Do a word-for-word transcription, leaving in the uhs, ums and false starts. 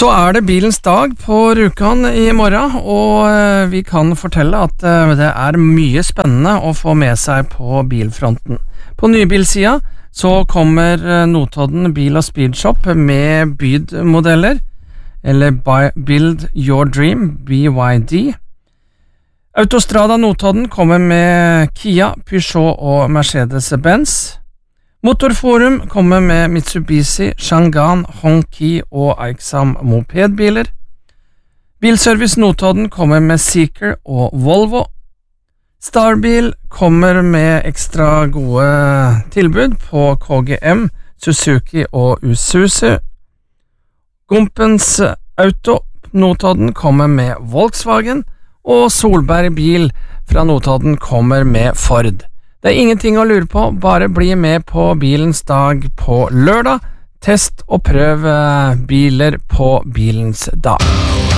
Så er det bilens dag på Rjukan i morgen, og vi kan fortelle at det er mye spennende å få med seg på bilfronten. På nybilsida så kommer Notodden Bil og Speedshop med bydmodeller, eller Build Your Dream, B Y D. Autostrada Notodden kommer med Kia, Peugeot og Mercedes-Benz. Motorforum kommer med Mitsubishi, Changan, Hongqi og Aixam mopedbiler. Bilservice Notodden kommer med Seeker og Volvo. Starbil kommer med ekstra gode tilbud på K G M, Suzuki og Isuzu. Gompens Auto Notodden kommer med Volkswagen, og Solberg Bil fra Notodden kommer med Ford. Det er ingenting å lure på, bare bli med på bilens dag på lørdag. Test og prøv biler på bilens dag.